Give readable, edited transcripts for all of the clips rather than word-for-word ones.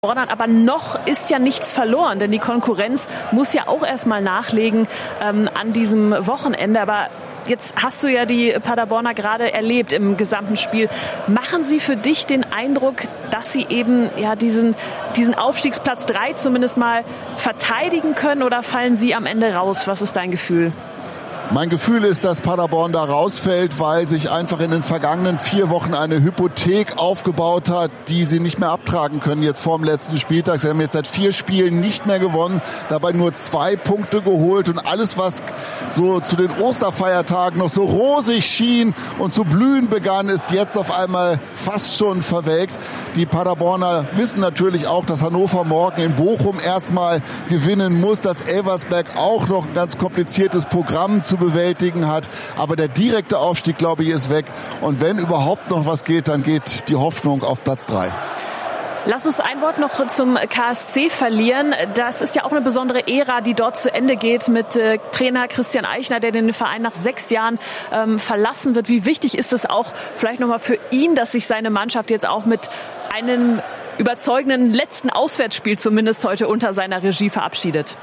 Aber noch ist ja nichts verloren, denn die Konkurrenz muss ja auch erstmal nachlegen an diesem Wochenende. Aber jetzt hast du ja die Paderborner gerade erlebt im gesamten Spiel. Machen sie für dich den Eindruck, dass sie eben ja diesen Aufstiegsplatz 3 zumindest mal verteidigen können, oder fallen sie am Ende raus? Was ist dein Gefühl? Mein Gefühl ist, dass Paderborn da rausfällt, weil sich einfach in den vergangenen 4 Wochen eine Hypothek aufgebaut hat, die sie nicht mehr abtragen können jetzt vor dem letzten Spieltag. Sie haben jetzt seit 4 Spielen nicht mehr gewonnen, dabei nur 2 Punkte geholt, und alles, was so zu den Osterfeiertagen noch so rosig schien und zu blühen begann, ist jetzt auf einmal fast schon verwelkt. Die Paderborner wissen natürlich auch, dass Hannover morgen in Bochum erstmal gewinnen muss, dass Elversberg auch noch ein ganz kompliziertes Programm zu bewältigen hat. Aber der direkte Aufstieg, glaube ich, ist weg. Und wenn überhaupt noch was geht, dann geht die Hoffnung auf Platz 3. Lass uns ein Wort noch zum KSC verlieren. Das ist ja auch eine besondere Ära, die dort zu Ende geht mit Trainer Christian Eichner, der den Verein nach 6 Jahren verlassen wird. Wie wichtig ist es auch vielleicht nochmal für ihn, dass sich seine Mannschaft jetzt auch mit einem überzeugenden letzten Auswärtsspiel zumindest heute unter seiner Regie verabschiedet?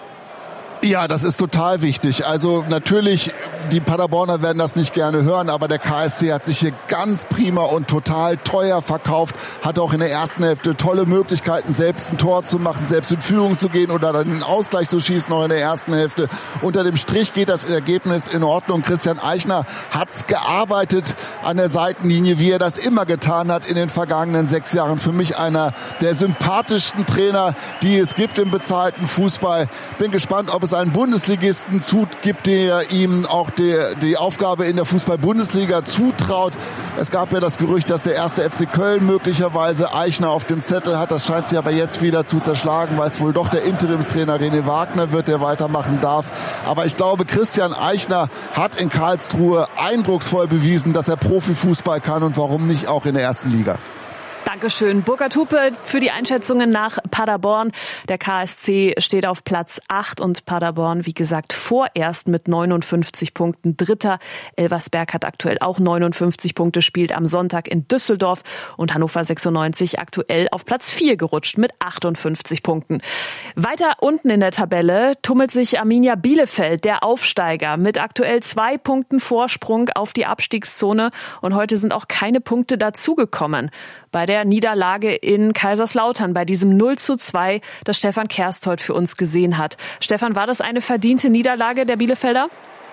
Ja, das ist total wichtig. Also natürlich, die Paderborner werden das nicht gerne hören, aber der KSC hat sich hier ganz prima und total teuer verkauft, hat auch in der ersten Hälfte tolle Möglichkeiten, selbst ein Tor zu machen, selbst in Führung zu gehen oder dann den Ausgleich zu schießen, auch in der ersten Hälfte. Unter dem Strich geht das Ergebnis in Ordnung. Christian Eichner hat gearbeitet an der Seitenlinie, wie er das immer getan hat in den vergangenen 6 Jahren. Für mich einer der sympathischsten Trainer, die es gibt im bezahlten Fußball. Bin gespannt, ob es einen Bundesligisten gibt, der ihm auch die Aufgabe in der Fußball-Bundesliga zutraut. Es gab ja das Gerücht, dass der erste FC Köln möglicherweise Eichner auf dem Zettel hat. Das scheint sich aber jetzt wieder zu zerschlagen, weil es wohl doch der Interimstrainer René Wagner wird, der weitermachen darf. Aber ich glaube, Christian Eichner hat in Karlsruhe eindrucksvoll bewiesen, dass er Profifußball kann, und warum nicht auch in der ersten Liga. Dankeschön. Burkhard Hupe für die Einschätzungen nach Paderborn. Der KSC steht auf Platz 8 und Paderborn, wie gesagt, vorerst mit 59 Punkten. Dritter. Elversberg hat aktuell auch 59 Punkte, spielt am Sonntag in Düsseldorf, und Hannover 96 aktuell auf Platz 4 gerutscht mit 58 Punkten. Weiter unten in der Tabelle tummelt sich Arminia Bielefeld, der Aufsteiger, mit aktuell 2 Punkten Vorsprung auf die Abstiegszone, und heute sind auch keine Punkte dazugekommen. Bei der Niederlage in Kaiserslautern, bei diesem 0:2, das Stefan Kerst heute für uns gesehen hat. Stefan, war das eine verdiente Niederlage der Bielefelder?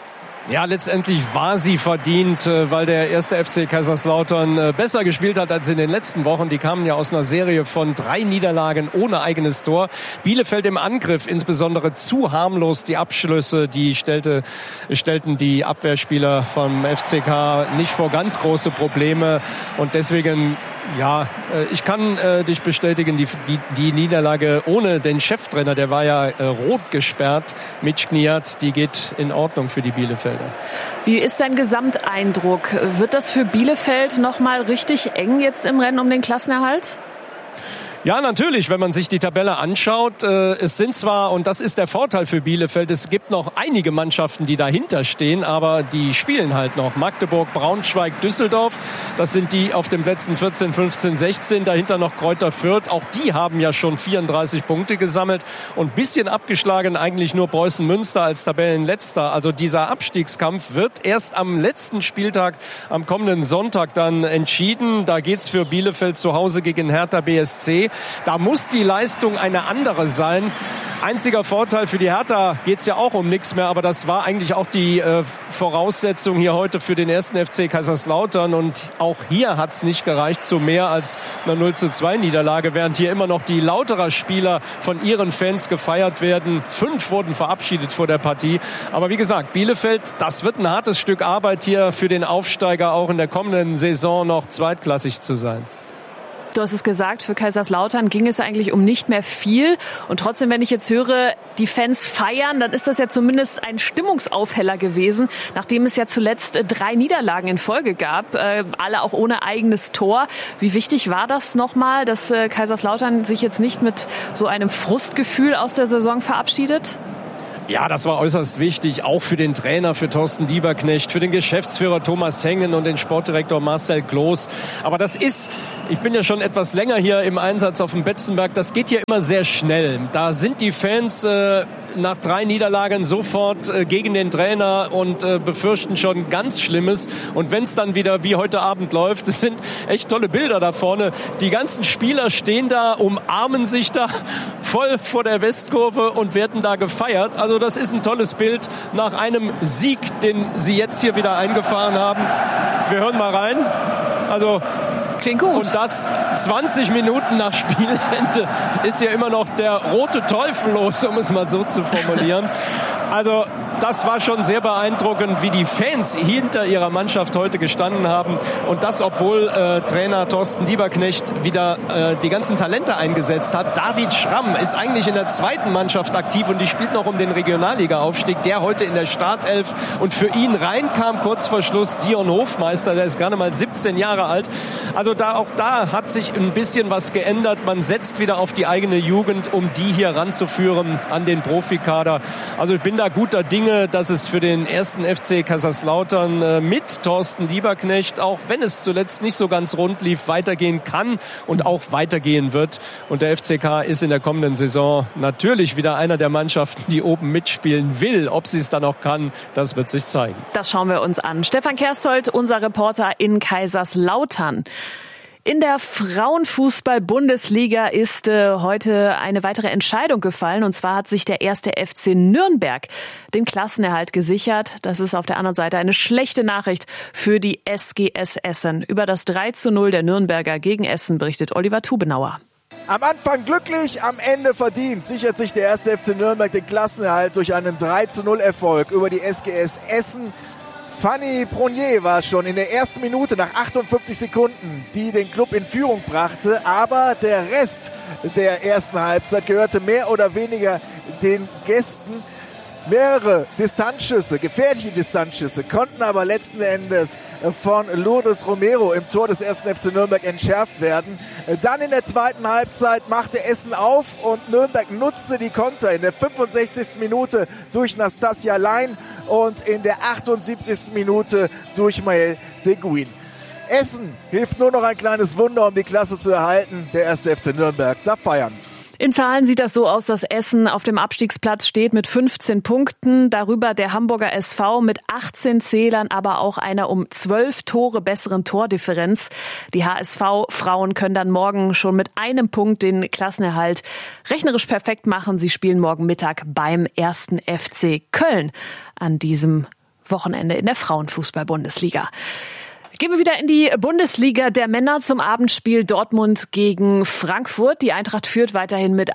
Ja, letztendlich war sie verdient, weil der erste FC Kaiserslautern besser gespielt hat als in den letzten Wochen. Die kamen ja aus einer Serie von 3 Niederlagen ohne eigenes Tor. Bielefeld im Angriff, insbesondere zu harmlos. Die Abschlüsse, die stellten die Abwehrspieler vom FCK nicht vor ganz große Probleme. Und deswegen, ja, ich kann dich bestätigen, die Niederlage ohne den Cheftrainer, der war ja rot gesperrt, Mitch Kniat, die geht in Ordnung für die Bielefelder. Wie ist dein Gesamteindruck? Wird das für Bielefeld nochmal richtig eng jetzt im Rennen um den Klassenerhalt? Ja, natürlich, wenn man sich die Tabelle anschaut, es sind zwar, und das ist der Vorteil für Bielefeld, es gibt noch einige Mannschaften, die dahinter stehen, aber die spielen halt noch. Magdeburg, Braunschweig, Düsseldorf, das sind die auf den Plätzen 14, 15, 16, dahinter noch Greuther Fürth, auch die haben ja schon 34 Punkte gesammelt, und ein bisschen abgeschlagen eigentlich nur Preußen Münster als Tabellenletzter. Also dieser Abstiegskampf wird erst am letzten Spieltag, am kommenden Sonntag dann entschieden. Da geht's für Bielefeld zu Hause gegen Hertha BSC. Da muss die Leistung eine andere sein. Einziger Vorteil für die Hertha, geht's ja auch um nichts mehr, aber das war eigentlich auch die Voraussetzung hier heute für den ersten FC Kaiserslautern, und auch hier hat's nicht gereicht zu mehr als einer 0:2 Niederlage, während hier immer noch die Lauterer Spieler von ihren Fans gefeiert werden. 5 wurden verabschiedet vor der Partie. Aber wie gesagt, Bielefeld, das wird ein hartes Stück Arbeit hier für den Aufsteiger, auch in der kommenden Saison noch zweitklassig zu sein. Du hast es gesagt, für Kaiserslautern ging es eigentlich um nicht mehr viel. Und trotzdem, wenn ich jetzt höre, die Fans feiern, dann ist das ja zumindest ein Stimmungsaufheller gewesen, nachdem es ja zuletzt 3 Niederlagen in Folge gab, alle auch ohne eigenes Tor. Wie wichtig war das nochmal, dass Kaiserslautern sich jetzt nicht mit so einem Frustgefühl aus der Saison verabschiedet? Ja, das war äußerst wichtig, auch für den Trainer, für Thorsten Lieberknecht, für den Geschäftsführer Thomas Hengen und den Sportdirektor Marcel Kloß. Aber ich bin ja schon etwas länger hier im Einsatz auf dem Betzenberg, das geht hier immer sehr schnell. Da sind die Fans nach 3 Niederlagen sofort gegen den Trainer und befürchten schon ganz Schlimmes. Und wenn es dann wieder wie heute Abend läuft, es sind echt tolle Bilder da vorne. Die ganzen Spieler stehen da, umarmen sich da voll vor der Westkurve und werden da gefeiert. Also das ist ein tolles Bild nach einem Sieg, den sie jetzt hier wieder eingefahren haben. Wir hören mal rein. Also klingt gut. Und das 20 Minuten nach Spielende ist ja immer noch der rote Teufel los, um es mal so zu formulieren. Also das war schon sehr beeindruckend, wie die Fans hinter ihrer Mannschaft heute gestanden haben. Und das, obwohl Trainer Thorsten Lieberknecht wieder die ganzen Talente eingesetzt hat. David Schramm ist eigentlich in der 2. Mannschaft aktiv und die spielt noch um den Regionalliga-Aufstieg. Der heute in der Startelf und für ihn reinkam kurz vor Schluss Dion Hofmeister. Der ist gerade mal 17 Jahre alt. Also auch da hat sich ein bisschen was geändert. Man setzt wieder auf die eigene Jugend, um die hier ranzuführen an den Profikader. Also ich bin da guter Dinge, dass es für den 1. FC Kaiserslautern mit Thorsten Lieberknecht, auch wenn es zuletzt nicht so ganz rund lief, weitergehen kann und auch weitergehen wird. Und der FCK ist in der kommenden Saison natürlich wieder einer der Mannschaften, die oben mitspielen will. Ob sie es dann auch kann, das wird sich zeigen. Das schauen wir uns an. Stefan Kersthold, unser Reporter in Kaiserslautern. In der Frauenfußball-Bundesliga ist heute eine weitere Entscheidung gefallen. Und zwar hat sich der 1. FC Nürnberg den Klassenerhalt gesichert. Das ist auf der anderen Seite eine schlechte Nachricht für die SGS Essen. Über das 3:0 der Nürnberger gegen Essen berichtet Oliver Tubenauer. Am Anfang glücklich, am Ende verdient sichert sich der 1. FC Nürnberg den Klassenerhalt durch einen 3:0-Erfolg über die SGS Essen. Fanny Pronier war schon in der ersten Minute nach 58 Sekunden, die den Club in Führung brachte. Aber der Rest der ersten Halbzeit gehörte mehr oder weniger den Gästen. Mehrere Distanzschüsse, gefährliche Distanzschüsse, konnten aber letzten Endes von Lourdes Romero im Tor des 1. FC Nürnberg entschärft werden. Dann in der zweiten Halbzeit machte Essen auf und Nürnberg nutzte die Konter in der 65. Minute durch Nastasia Lein und in der 78. Minute durch Maël Seguin. Essen hilft nur noch ein kleines Wunder, um die Klasse zu erhalten. Der 1. FC Nürnberg darf feiern. In Zahlen sieht das so aus, dass Essen auf dem Abstiegsplatz steht mit 15 Punkten. Darüber der Hamburger SV mit 18 Zählern, aber auch einer um 12 Tore besseren Tordifferenz. Die HSV-Frauen können dann morgen schon mit einem Punkt den Klassenerhalt rechnerisch perfekt machen. Sie spielen morgen Mittag beim 1. FC Köln an diesem Wochenende in der Frauenfußball-Bundesliga. Gehen wir wieder in die Bundesliga der Männer zum Abendspiel Dortmund gegen Frankfurt. Die Eintracht führt weiterhin mit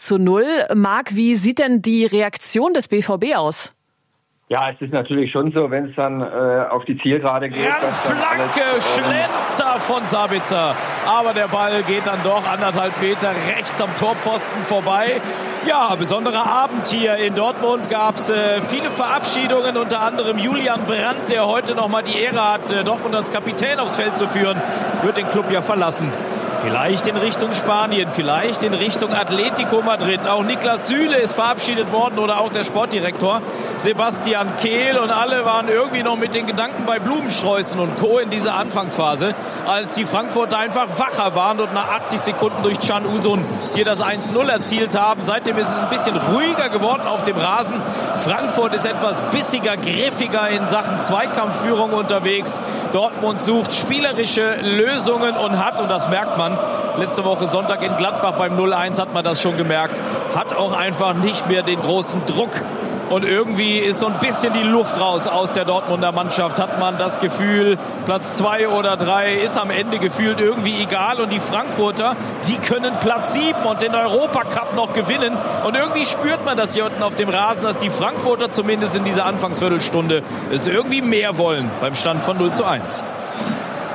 1:0. Marc, wie sieht denn die Reaktion des BVB aus? Ja, es ist natürlich schon so, wenn es dann auf die Zielgerade geht. Flanke, Schlenzer von Sabitzer. Aber der Ball geht dann doch 1,5 Meter rechts am Torpfosten vorbei. Ja, besonderer Abend hier in Dortmund. Gab es viele Verabschiedungen, unter anderem Julian Brandt, der heute nochmal die Ehre hat, Dortmund als Kapitän aufs Feld zu führen, wird den Club ja verlassen. Vielleicht in Richtung Spanien, vielleicht in Richtung Atletico Madrid. Auch Niklas Süle ist verabschiedet worden oder auch der Sportdirektor Sebastian Kehl. Und alle waren irgendwie noch mit den Gedanken bei Blumensträußen und Co. in dieser Anfangsphase, als die Frankfurter einfach wacher waren und nach 80 Sekunden durch Can Uzun hier das 1:0 erzielt haben. Seitdem ist es ein bisschen ruhiger geworden auf dem Rasen. Frankfurt ist etwas bissiger, griffiger in Sachen Zweikampfführung unterwegs. Dortmund sucht spielerische Lösungen und hat, und das merkt man, letzte Woche Sonntag in Gladbach beim 0:1 hat man das schon gemerkt, hat auch einfach nicht mehr den großen Druck. Und irgendwie ist so ein bisschen die Luft raus aus der Dortmunder Mannschaft, hat man das Gefühl. Platz 2 oder 3 ist am Ende gefühlt irgendwie egal. Und die Frankfurter, die können Platz 7 und den Europacup noch gewinnen. Und irgendwie spürt man das hier unten auf dem Rasen, dass die Frankfurter zumindest in dieser Anfangsviertelstunde es irgendwie mehr wollen beim Stand von 0:1.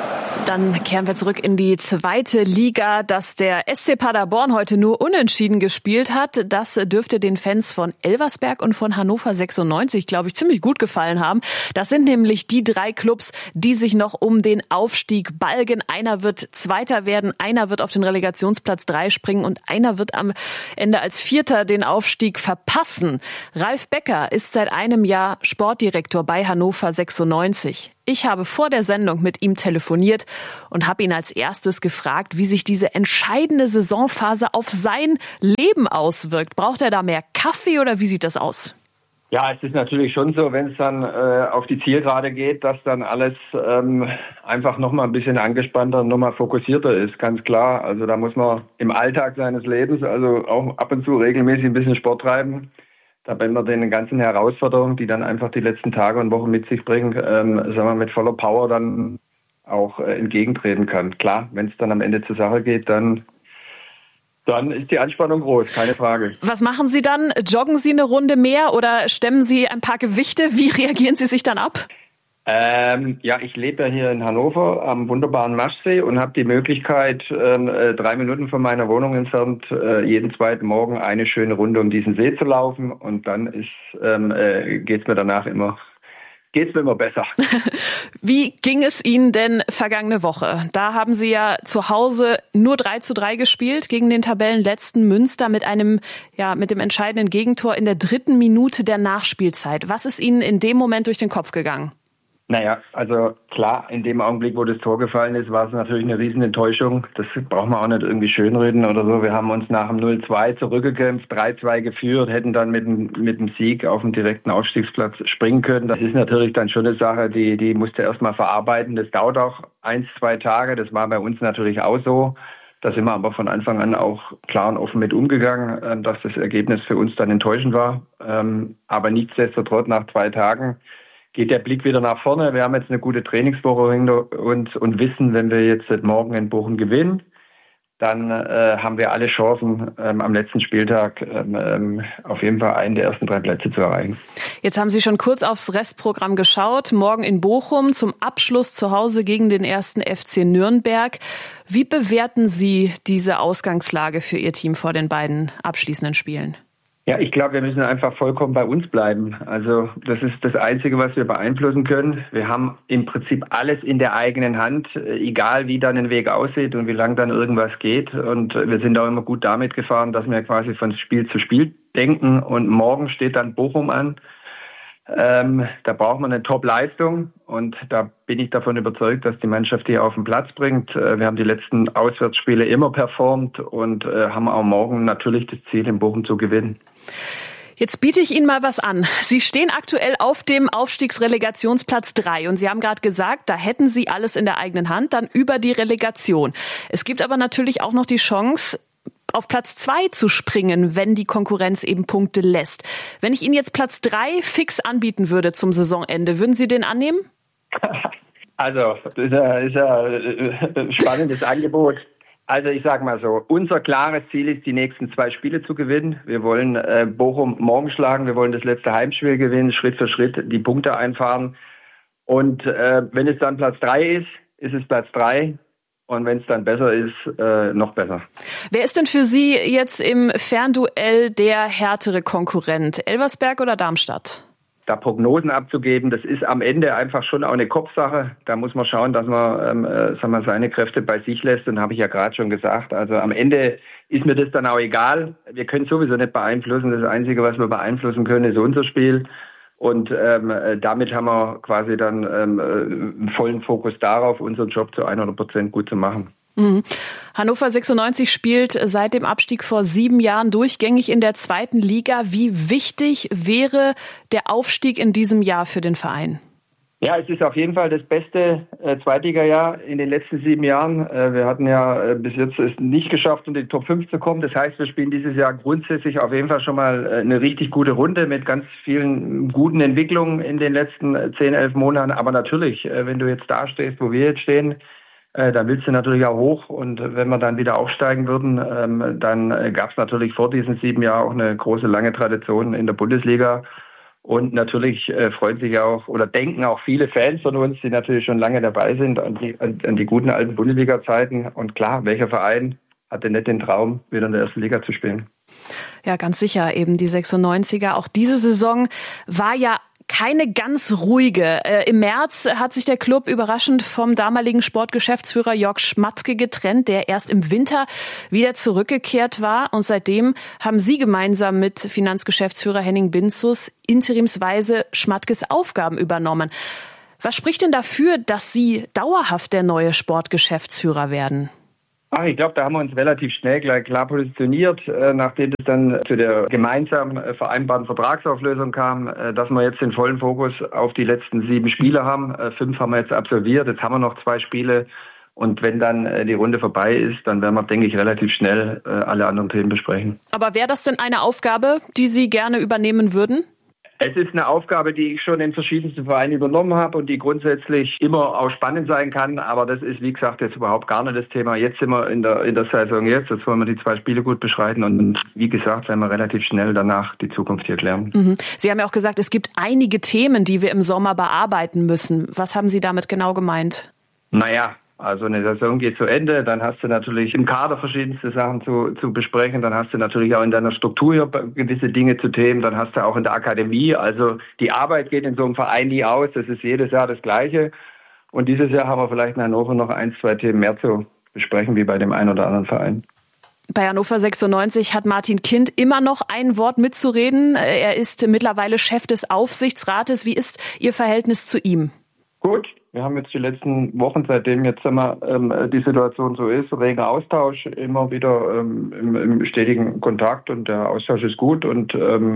Dann kehren wir zurück in die zweite Liga. Dass der SC Paderborn heute nur unentschieden gespielt hat, das dürfte den Fans von Elversberg und von Hannover 96, glaube ich, ziemlich gut gefallen haben. Das sind nämlich die 3 Clubs, die sich noch um den Aufstieg balgen. Einer wird Zweiter werden, einer wird auf den Relegationsplatz 3 springen und einer wird am Ende als Vierter den Aufstieg verpassen. Ralf Becker ist seit einem Jahr Sportdirektor bei Hannover 96. Ich habe vor der Sendung mit ihm telefoniert und habe ihn als erstes gefragt, wie sich diese entscheidende Saisonphase auf sein Leben auswirkt. Braucht er da mehr Kaffee oder wie sieht das aus? Ja, es ist natürlich schon so, wenn es dann auf die Zielgerade geht, dass dann alles einfach nochmal ein bisschen angespannter und nochmal fokussierter ist, ganz klar. Also da muss man im Alltag seines Lebens also auch ab und zu regelmäßig ein bisschen Sport treiben. Da wenn man den ganzen Herausforderungen, die dann einfach die letzten Tage und Wochen mit sich bringen, sagen wir mit voller Power dann auch entgegentreten kann. Klar, wenn es dann am Ende zur Sache geht, dann ist die Anspannung groß, keine Frage. Was machen Sie dann? Joggen Sie eine Runde mehr oder stemmen Sie ein paar Gewichte? Wie reagieren Sie sich dann ab? Ja, ich lebe ja hier in Hannover am wunderbaren Maschsee und habe die Möglichkeit, 3 Minuten von meiner Wohnung entfernt, jeden zweiten Morgen eine schöne Runde um diesen See zu laufen. Und dann geht's mir danach immer besser. Wie ging es Ihnen denn vergangene Woche? Da haben Sie ja zu Hause nur 3:3 gespielt gegen den Tabellenletzten Münster mit dem entscheidenden Gegentor in der 3. Minute der Nachspielzeit. Was ist Ihnen in dem Moment durch den Kopf gegangen? Naja, also klar, in dem Augenblick, wo das Tor gefallen ist, war es natürlich eine riesen Enttäuschung. Das braucht man auch nicht irgendwie schönreden oder so. Wir haben uns nach dem 0-2 zurückgekämpft, 3-2 geführt, hätten dann mit dem Sieg auf den direkten Aufstiegsplatz springen können. Das ist natürlich dann schon eine Sache, die musste erstmal verarbeiten. Das dauert auch 1-2 Tage. Das war bei uns natürlich auch so. Da sind wir aber von Anfang an auch klar und offen mit umgegangen, dass das Ergebnis für uns dann enttäuschend war. Aber nichtsdestotrotz nach 2 Tagen geht der Blick wieder nach vorne. Wir haben jetzt eine gute Trainingswoche hinter uns und wissen, wenn wir jetzt morgen in Bochum gewinnen, dann haben wir alle Chancen, am letzten Spieltag auf jeden Fall einen der ersten 3 Plätze zu erreichen. Jetzt haben Sie schon kurz aufs Restprogramm geschaut. Morgen in Bochum zum Abschluss zu Hause gegen den 1. FC Nürnberg. Wie bewerten Sie diese Ausgangslage für Ihr Team vor den beiden abschließenden Spielen? Ja, ich glaube, wir müssen einfach vollkommen bei uns bleiben. Also das ist das Einzige, was wir beeinflussen können. Wir haben im Prinzip alles in der eigenen Hand, egal wie dann ein Weg aussieht und wie lang dann irgendwas geht. Und wir sind auch immer gut damit gefahren, dass wir quasi von Spiel zu Spiel denken. Und morgen steht dann Bochum an. Da braucht man eine Top-Leistung und da bin ich davon überzeugt, dass die Mannschaft die auf den Platz bringt. Wir haben die letzten Auswärtsspiele immer performt und haben auch morgen natürlich das Ziel, in Bochum zu gewinnen. Jetzt biete ich Ihnen mal was an. Sie stehen aktuell auf dem Aufstiegsrelegationsplatz 3 und Sie haben gerade gesagt, da hätten Sie alles in der eigenen Hand, dann über die Relegation. Es gibt aber natürlich auch noch die Chance, auf Platz 2 zu springen, wenn die Konkurrenz eben Punkte lässt. Wenn ich Ihnen jetzt Platz 3 fix anbieten würde zum Saisonende, würden Sie den annehmen? Also, das ist ja ein spannendes Angebot. Also ich sage mal so, unser klares Ziel ist, die nächsten 2 Spiele zu gewinnen. Wir wollen Bochum morgen schlagen, wir wollen das letzte Heimspiel gewinnen, Schritt für Schritt die Punkte einfahren. Und wenn es dann Platz 3 ist, ist es Platz 3. Und wenn es dann besser ist, noch besser. Wer ist denn für Sie jetzt im Fernduell der härtere Konkurrent? Elversberg oder Darmstadt? Da Prognosen abzugeben, das ist am Ende einfach schon auch eine Kopfsache. Da muss man schauen, dass man seine Kräfte bei sich lässt. Und habe ich ja gerade schon gesagt. Also am Ende ist mir das dann auch egal. Wir können sowieso nicht beeinflussen. Das Einzige, was wir beeinflussen können, ist unser Spiel. Und damit haben wir quasi dann vollen Fokus darauf, unseren Job zu 100% gut zu machen. Mhm. Hannover 96 spielt seit dem Abstieg vor 7 Jahren durchgängig in der 2. Liga. Wie wichtig wäre der Aufstieg in diesem Jahr für den Verein? Ja, es ist auf jeden Fall das beste Zweitliga-Jahr in den letzten 7 Jahren. Wir hatten ja bis jetzt es nicht geschafft, in die Top 5 zu kommen. Das heißt, wir spielen dieses Jahr grundsätzlich auf jeden Fall schon mal eine richtig gute Runde mit ganz vielen guten Entwicklungen in den letzten 10, 11 Monaten. Aber natürlich, wenn du jetzt da stehst, wo wir jetzt stehen, dann willst du natürlich auch hoch. Und wenn wir dann wieder aufsteigen würden, dann gab es natürlich vor diesen 7 Jahren auch eine große, lange Tradition in der Bundesliga. Und natürlich freuen sich auch oder denken auch viele Fans von uns, die natürlich schon lange dabei sind, an die guten alten Bundesliga-Zeiten. Und klar, welcher Verein hat denn nicht den Traum, wieder in der ersten Liga zu spielen? Ja, ganz sicher, eben die 96er. Auch diese Saison war ja keine ganz ruhige. Im März hat sich der Club überraschend vom damaligen Sportgeschäftsführer Jörg Schmatke getrennt, der erst im Winter wieder zurückgekehrt war. Und seitdem haben Sie gemeinsam mit Finanzgeschäftsführer Henning Binzus interimsweise Schmatkes Aufgaben übernommen. Was spricht denn dafür, dass Sie dauerhaft der neue Sportgeschäftsführer werden? Ich glaube, da haben wir uns relativ schnell gleich klar positioniert, nachdem es dann zu der gemeinsam vereinbarten Vertragsauflösung kam, dass wir jetzt den vollen Fokus auf die letzten 7 Spiele haben. 5 haben wir jetzt absolviert, jetzt haben wir noch 2 Spiele. Und wenn dann die Runde vorbei ist, dann werden wir, denke ich, relativ schnell alle anderen Themen besprechen. Aber wäre das denn eine Aufgabe, die Sie gerne übernehmen würden? Es ist eine Aufgabe, die ich schon in verschiedensten Vereinen übernommen habe und die grundsätzlich immer auch spannend sein kann. Aber das ist, wie gesagt, jetzt überhaupt gar nicht das Thema. Jetzt sind wir in der Saison jetzt wollen wir die 2 Spiele gut beschreiten. Und wie gesagt, werden wir relativ schnell danach die Zukunft hier klären. Sie haben ja auch gesagt, es gibt einige Themen, die wir im Sommer bearbeiten müssen. Was haben Sie damit genau gemeint? Also eine Saison geht zu Ende, dann hast du natürlich im Kader verschiedenste Sachen zu besprechen, dann hast du natürlich auch in deiner Struktur gewisse Dinge zu Themen, dann hast du auch in der Akademie, also die Arbeit geht in so einem Verein nie aus, das ist jedes Jahr das Gleiche und dieses Jahr haben wir vielleicht in Hannover noch 1, 2 Themen mehr zu besprechen wie bei dem einen oder anderen Verein. Bei Hannover 96 hat Martin Kind immer noch ein Wort mitzureden, er ist mittlerweile Chef des Aufsichtsrates, wie ist Ihr Verhältnis zu ihm? Gut. Wir haben jetzt die letzten Wochen, seitdem jetzt die Situation so ist, reger Austausch, immer wieder im stetigen Kontakt und der Austausch ist gut und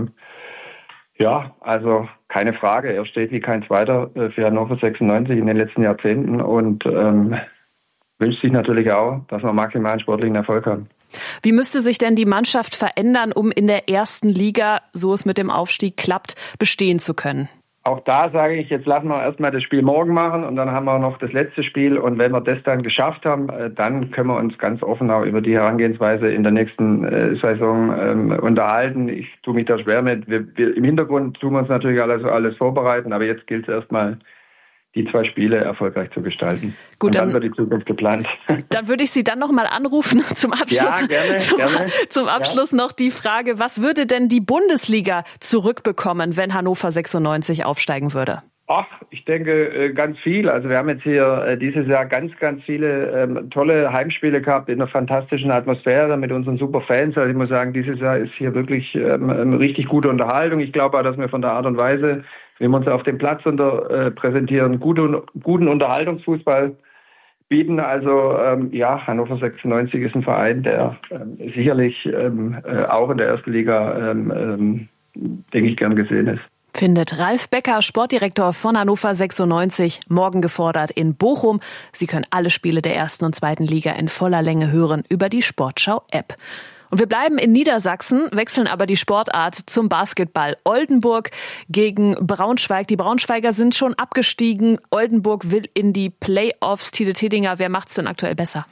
also keine Frage, er steht wie kein Zweiter für Hannover 96 in den letzten Jahrzehnten und wünscht sich natürlich auch, dass wir maximalen sportlichen Erfolg haben. Wie müsste sich denn die Mannschaft verändern, um in der ersten Liga, so es mit dem Aufstieg klappt, bestehen zu können? Auch da sage ich, jetzt lassen wir erstmal das Spiel morgen machen und dann haben wir noch das letzte Spiel. Und wenn wir das dann geschafft haben, dann können wir uns ganz offen auch über die Herangehensweise in der nächsten Saison unterhalten. Ich tue mich da schwer mit. Wir im Hintergrund tun wir uns natürlich alles vorbereiten, aber jetzt gilt es erstmal, die 2 Spiele erfolgreich zu gestalten. Gut, und dann wird die Zukunft geplant. Dann würde ich Sie dann noch mal anrufen zum Abschluss. Ja, gerne. Zum Abschluss noch die Frage, was würde denn die Bundesliga zurückbekommen, wenn Hannover 96 aufsteigen würde? Ich denke ganz viel. Also wir haben jetzt hier dieses Jahr ganz, ganz viele tolle Heimspiele gehabt in einer fantastischen Atmosphäre mit unseren super Fans. Also ich muss sagen, dieses Jahr ist hier wirklich eine richtig gute Unterhaltung. Ich glaube auch, dass wir von der Art und Weise, wie wir uns auf dem Platz präsentieren, guten Unterhaltungsfußball bieten. Also Hannover 96 ist ein Verein, der sicherlich auch in der ersten Liga, denke ich, gern gesehen ist. Findet Ralf Becker, Sportdirektor von Hannover 96, morgen gefordert in Bochum. Sie können alle Spiele der ersten und zweiten Liga in voller Länge hören über die Sportschau-App. Und wir bleiben in Niedersachsen, wechseln aber die Sportart zum Basketball. Oldenburg gegen Braunschweig. Die Braunschweiger sind schon abgestiegen. Oldenburg will in die Playoffs. Tide Tedinger, wer macht's denn aktuell besser?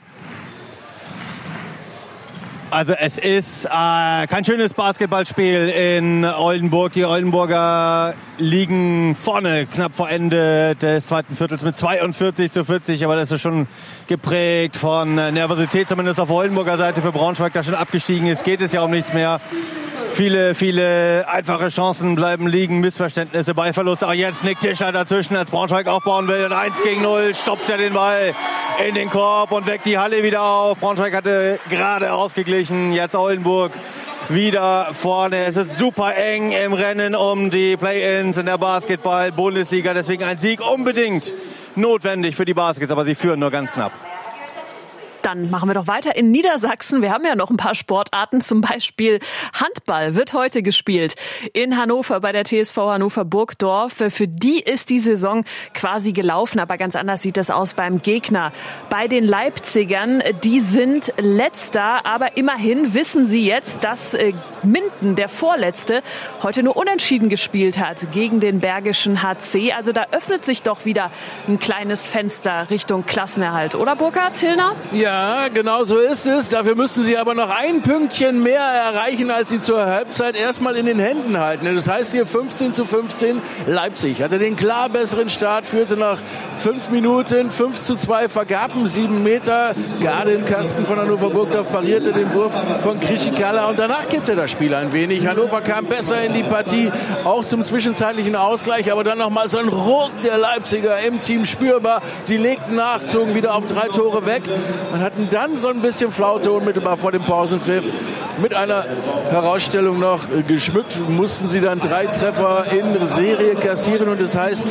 Also es ist kein schönes Basketballspiel in Oldenburg. Die Oldenburger liegen vorne knapp vor Ende des zweiten Viertels mit 42-40. Aber das ist schon geprägt von Nervosität, zumindest auf Oldenburger Seite. Für Braunschweig, da schon abgestiegen ist, geht es ja um nichts mehr. Viele einfache Chancen bleiben liegen, Missverständnisse, Ballverluste. Auch jetzt Nick Tischer dazwischen, als Braunschweig aufbauen will. Und 1-0 stopft er den Ball in den Korb und weckt die Halle wieder auf. Braunschweig hatte gerade ausgeglichen, jetzt Oldenburg wieder vorne. Es ist super eng im Rennen um die Play-Ins in der Basketball-Bundesliga. Deswegen ein Sieg unbedingt notwendig für die Baskets, aber sie führen nur ganz knapp. Dann machen wir doch weiter in Niedersachsen. Wir haben ja noch ein paar Sportarten, zum Beispiel Handball wird heute gespielt in Hannover bei der TSV Hannover Burgdorf. Für die ist die Saison quasi gelaufen, aber ganz anders sieht das aus beim Gegner. Bei den Leipzigern, die sind Letzter, aber immerhin wissen sie jetzt, dass Minden, der Vorletzte, heute nur unentschieden gespielt hat gegen den Bergischen HC. Also da öffnet sich doch wieder ein kleines Fenster Richtung Klassenerhalt, oder Burkhard, Tilner? Ja, Ja, genau so ist es. Dafür müssten sie aber noch ein Pünktchen mehr erreichen, als sie zur Halbzeit erstmal in den Händen halten. Das heißt hier 15:15. Leipzig hatte den klar besseren Start, führte nach 5 Minuten 5:2, vergaben 7 Meter. Garde im Kasten von Hannover Burgdorf parierte den Wurf von Krischikala und danach kippte das Spiel ein wenig. Hannover kam besser in die Partie, auch zum zwischenzeitlichen Ausgleich, aber dann nochmal so ein Ruck der Leipziger im Team spürbar. Die legten nach, zogen wieder auf 3 Tore weg und hatten dann so ein bisschen Flaute unmittelbar vor dem Pausenpfiff. Mit einer Herausstellung noch geschmückt, mussten sie dann 3 Treffer in Serie kassieren und es heißt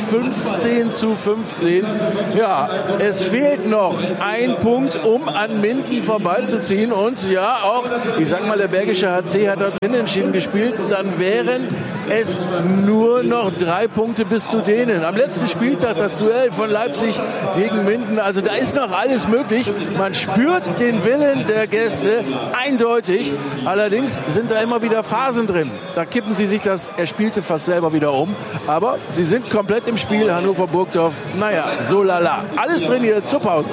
15:15. Ja, es fehlt noch ein Punkt, um an Minden vorbeizuziehen und ja, auch, ich sag mal, der Bergische HC hat das unentschieden gespielt, dann wären es nur noch 3 Punkte bis zu denen. Am letzten Spieltag das Duell von Leipzig gegen Minden, also da ist noch alles möglich. Man spürt den Willen der Gäste eindeutig. Allerdings sind da immer wieder Phasen drin. Da kippen sie sich das Erspielte fast selber wieder um. Aber sie sind komplett im Spiel. Hannover Burgdorf, naja, so lala. Alles drin hier zur Pause.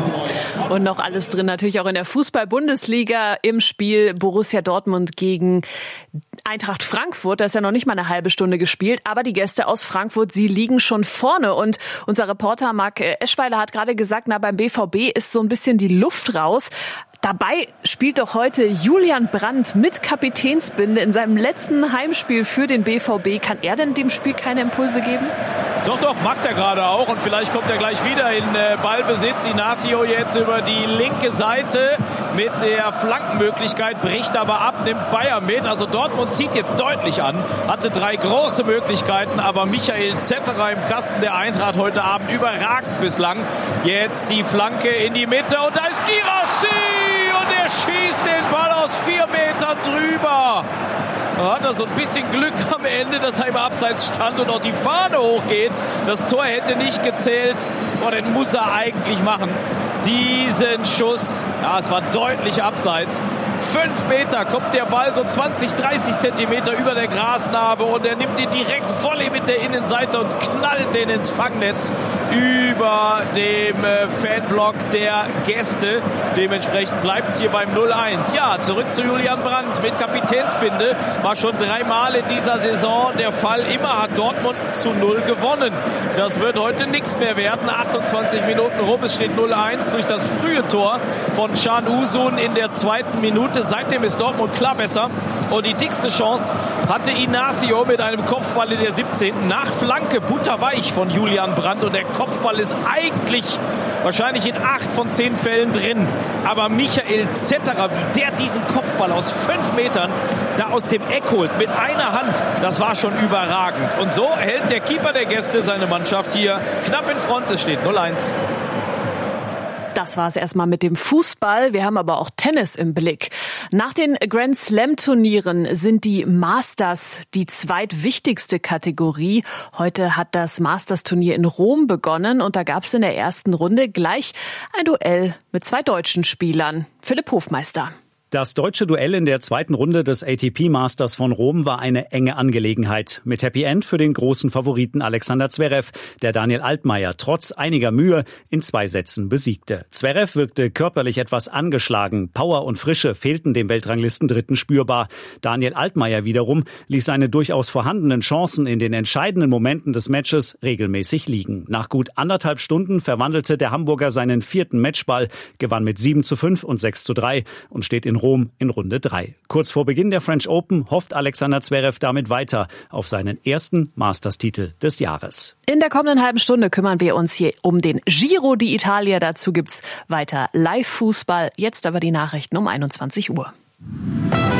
Und noch alles drin natürlich auch in der Fußball-Bundesliga im Spiel Borussia Dortmund gegen Eintracht Frankfurt. Da ist ja noch nicht mal eine halbe Stunde gespielt. Aber die Gäste aus Frankfurt, sie liegen schon vorne. Und unser Reporter Marc Eschweiler hat gerade gesagt, beim BVB ist so ein bisschen die Luft raus. Dabei spielt doch heute Julian Brandt mit Kapitänsbinde in seinem letzten Heimspiel für den BVB. Kann er denn dem Spiel keine Impulse geben? Doch, macht er gerade auch und vielleicht kommt er gleich wieder in Ballbesitz. Ignacio jetzt über die linke Seite mit der Flankenmöglichkeit, bricht aber ab, nimmt Bayer mit. Also Dortmund zieht jetzt deutlich an, hatte 3 große Möglichkeiten, aber Michael Zetterer im Kasten der Eintracht heute Abend überragend bislang. Jetzt die Flanke in die Mitte und da ist Guirassy! Und er schießt den Ball aus 4 Metern drüber. Da hat er so ein bisschen Glück am Ende, dass er im Abseits stand und auch die Fahne hochgeht. Das Tor hätte nicht gezählt. Den muss er eigentlich machen. Diesen Schuss, ja, es war deutlich abseits. 5 Meter kommt der Ball so 20, 30 Zentimeter über der Grasnarbe und er nimmt ihn direkt volley mit der Innenseite und knallt den ins Fangnetz über dem Fanblock der Gäste. Dementsprechend bleibt es hier beim 0:1. Ja, zurück zu Julian Brandt mit Kapitänsbinde. War schon 3 Mal in dieser Saison der Fall. Immer hat Dortmund zu 0 gewonnen. Das wird heute nichts mehr werden. 28 Minuten rum, es steht 0:1 durch das frühe Tor von Can Uzun in der 2. Minute. Seitdem ist Dortmund klar besser. Und die dickste Chance hatte Ignacio mit einem Kopfball in der 17. Nach Flanke butterweich von Julian Brandt. Und der Kopfball ist eigentlich wahrscheinlich in 8 von 10 Fällen drin. Aber Michael Zetterer, wie der diesen Kopfball aus 5 Metern da aus dem Eck holt, mit einer Hand, das war schon überragend. Und so hält der Keeper der Gäste seine Mannschaft hier knapp in Front. Es steht 0:1. Das war es erstmal mit dem Fußball. Wir haben aber auch Tennis im Blick. Nach den Grand Slam Turnieren sind die Masters die zweitwichtigste Kategorie. Heute hat das Masters Turnier in Rom begonnen und da gab es in der ersten Runde gleich ein Duell mit 2 deutschen Spielern. Philipp Hofmeister. Das deutsche Duell in der 2. Runde des ATP Masters von Rom war eine enge Angelegenheit. Mit Happy End für den großen Favoriten Alexander Zverev, der Daniel Altmaier trotz einiger Mühe in 2 Sätzen besiegte. Zverev wirkte körperlich etwas angeschlagen. Power und Frische fehlten dem Weltranglistendritten spürbar. Daniel Altmaier wiederum ließ seine durchaus vorhandenen Chancen in den entscheidenden Momenten des Matches regelmäßig liegen. Nach gut 1,5 Stunden verwandelte der Hamburger seinen 4. Matchball, gewann mit 7:5 und 6:3 und steht in Rom in Runde 3. Kurz vor Beginn der French Open hofft Alexander Zverev damit weiter auf seinen ersten Masters-Titel des Jahres. In der kommenden halben Stunde kümmern wir uns hier um den Giro d'Italia. Dazu gibt's weiter Live-Fußball. Jetzt aber die Nachrichten um 21 Uhr.